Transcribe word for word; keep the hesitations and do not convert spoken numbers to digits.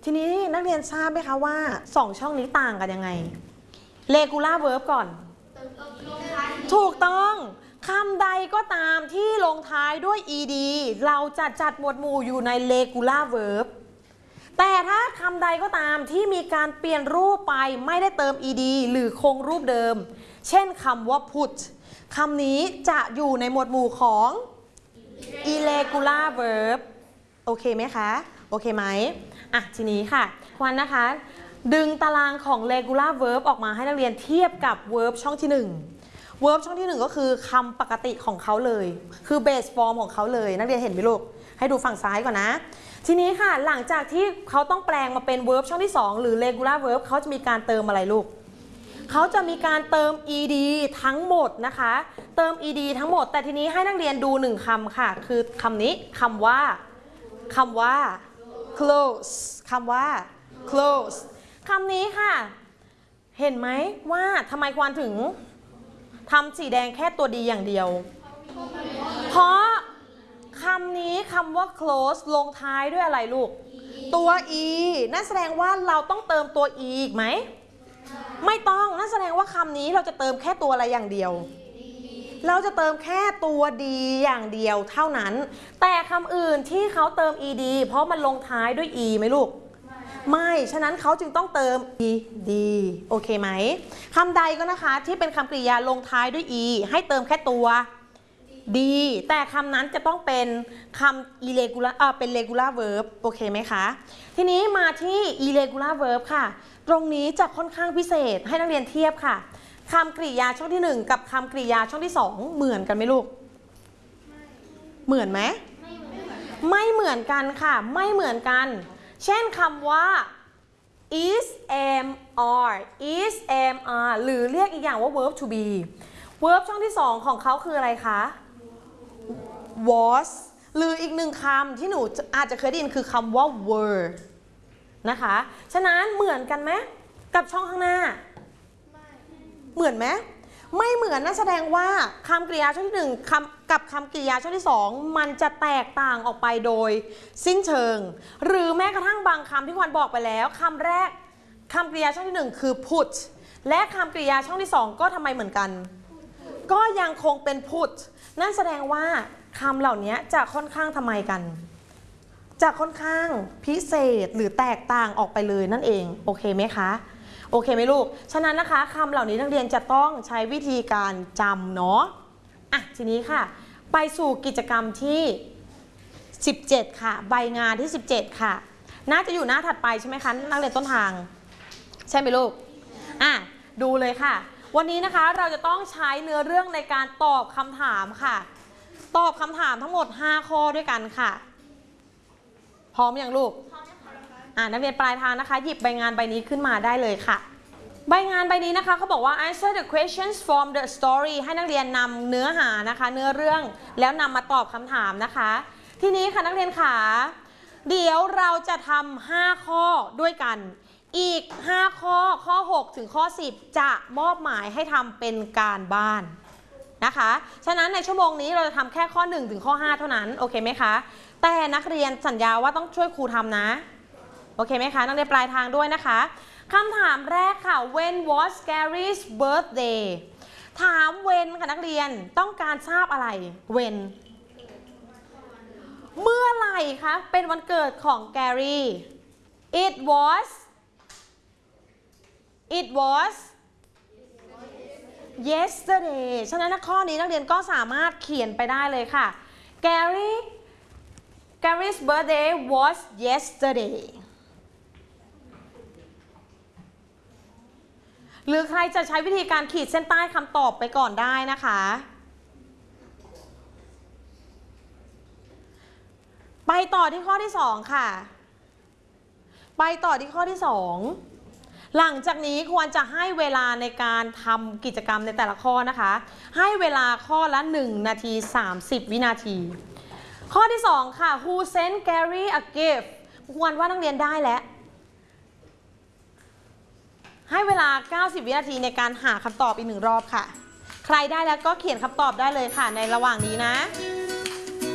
ทีนี้นักเรียนทราบไหมคะว่าสองช่องนี้ต่างกันยังไง regular verb ก่อนถูกต้องคำใดก็ตามที่ลงท้ายด้วย ed เราจะจัดหมวดหมู่อยู่ใน regular verb แต่ถ้าคำใดก็ตามที่มีการเปลี่ยนรูปไปไม่ได้เติม ed หรือคงรูปเดิมเช่นคำว่า put คำนี้จะอยู่ในหมวดหมู่ของ irregular verb โอเคไหมคะโอเคไหมอ่ะทีนี้ค่ะวันนะคะดึงตารางของ regular verb ออกมาให้นักเรียนเทียบกับ verb ช่องที่หนึ่ง verb ช่องที่หนึ่งก็คือคำปกติของเขาเลยคือ base form ของเขาเลยนักเรียนเห็นไหมลูกให้ดูฝั่งซ้ายก่อนนะทีนี้ค่ะหลังจากที่เขาต้องแปลงมาเป็น verb ช่องที่สองหรือ regular verb เขาจะมีการเติมอะไรลูกเขาจะมีการเติม ed ทั้งหมดนะคะเติม ed ทั้งหมดแต่ทีนี้ให้นักเรียนดูหนึ่งคำค่ะคือคำนี้คำว่าคำว่า close คำว่า close คำนี้ค่ะเห็นไหมว่าทำไมควรถึงทำสีแดงแค่ตัวดีอย่างเดียวเพราะคำนี้คำว่า close ลงท้ายด้วยอะไรลูกตัว e นั่นแสดงว่าเราต้องเติมตัว e อีกไหมไม่ต้องนั่นแสดงว่าคำนี้เราจะเติมแค่ตัวอะไรอย่างเดียวเราจะเติมแค่ตัวดีอย่างเดียวเท่านั้นแต่คำอื่นที่เขาเติม ed เพราะมันลงท้ายด้วย e ไหมลูกไม่ฉะนั้นเขาจึงต้องเติม ed โอเคไหมคำใดก็นะคะที่เป็นคำกริยาลงท้ายด้วย e ให้เติมแค่ตัวดีแต่คำนั้นจะต้องเป็นคำ irregular เอ่อเป็น regular verb โอเคไหมคะทีนี้มาที่ irregular verb ค่ะตรงนี้จะค่อนข้างพิเศษให้นักเรียนเทียบค่ะคำกริยาช่องที่หนึ่งกับคำกริยาช่องที่สองเหมือนกันไหมลูกเหมือนไหมไม่เหมือนกันค่ะไม่เหมือนกันเช่นคำว่า is am are is am are หรือเรียกอีกอย่างว่า verb to be verb ช่องที่สองของเขาคืออะไรคะ was หรืออีกหนึ่งคำที่หนูอาจจะเคยได้ยินคือคำว่า were นะคะฉะนั้นเหมือนกันไหมกับช่องข้างหน้าเหมือนไหมไม่เหมือนนั่นแสดงว่าคำกริยาช่องที่หนึ่งคำกับคำกริยาช่องที่สองมันจะแตกต่างออกไปโดยสิ้นเชิงหรือแม้กระทั่งบางคำที่ควันบอกไปแล้วคำแรกคำกริยาช่องที่หนึ่งคือ put และคำกริยาช่องที่สองก็ทำไมเหมือนกันก็ยังคงเป็น put นั่นแสดงว่าคำเหล่านี้จะค่อนข้างทำไมกันจะค่อนข้างพิเศษหรือแตกต่างออกไปเลยนั่นเองโอเคไหมคะโอเคไหมลูกฉะนั้นนะคะคำเหล่านี้นักเรียนจะต้องใช้วิธีการจำเนาะอ่ะทีนี้ค่ะไปสู่กิจกรรมที่สิบเจ็ดค่ะใบงานที่สิบเจ็ดค่ะน่าจะอยู่หน้าถัดไปใช่ไหมคะนักเรียนต้นทางใช่ไหมลูกอ่ะดูเลยค่ะวันนี้นะคะเราจะต้องใช้เนื้อเรื่องในการตอบคำถามค่ะตอบคำถามทั้งหมดห้าข้อด้วยกันค่ะพร้อมยังลูกอ่านักเรียนปลายทางนะคะหยิบใบงานใบนี้ขึ้นมาได้เลยค่ะใบงานใบนี้นะคะเขาบอกว่า answer the questions from the story ให้นักเรียนนำเนื้อหานะคะเนื้อเรื่องแล้วนำมาตอบคำถามนะคะทีนี้ค่ะนักเรียนขาเดี๋ยวเราจะทำห้าข้อด้วยกันอีกห้าข้อข้อหกถึงข้อสิบจะมอบหมายให้ทำเป็นการบ้านนะคะฉะนั้นในชั่วโมงนี้เราจะทำแค่ข้อหนึ่งถึงข้อห้าเท่านั้นโอเคไหมคะแต่นักเรียนสัญญาว่าต้องช่วยครูทำนะโอเคไหมคะนักเรียนปลายทางด้วยนะคะคำถามแรกค่ะ when was Gary's birthday ถาม when ค่ะนักเรียนต้องการทราบอะไร when เมื่อไหร่คะเป็นวันเกิดของ Gary it was it was yesterday ฉะนั้นข้อนี้นักเรียนก็สามารถเขียนไปได้เลยค่ะ Gary Gary's birthday was yesterday หรือใครจะใช้วิธีการขีดเส้นใต้คำตอบไปก่อนได้นะคะไปต่อที่ข้อที่สองค่ะไปต่อที่ข้อที่สองหลังจากนี้ควรจะให้เวลาในการทำกิจกรรมในแต่ละข้อนะคะให้เวลาข้อละหนึ่งนาทีสามสิบวินาทีข้อที่สองค่ะ Who sent Gary a gift ควรว่านักเรียนได้แล้วให้เวลาเก้าสิบวินาทีในการหาคำตอบอีกหนึ่งรอบค่ะใครได้แล้วก็เขียนคำตอบได้เลยค่ะในระหว่างนี้นะ